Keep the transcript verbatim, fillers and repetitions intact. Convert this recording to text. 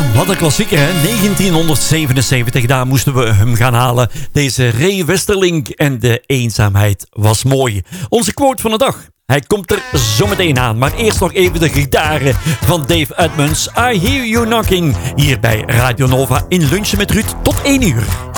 wat een klassieker, hè? negentienhonderdzevenenzeventig, daar moesten we hem gaan halen. Deze Ray Westerling en de eenzaamheid was mooi. Onze quote van de dag. Hij komt er zometeen aan, maar eerst nog even de gitaren van Dave Edmunds. I Hear You Knocking, hier bij Radio Nova in Lunchen met Ruud tot één uur.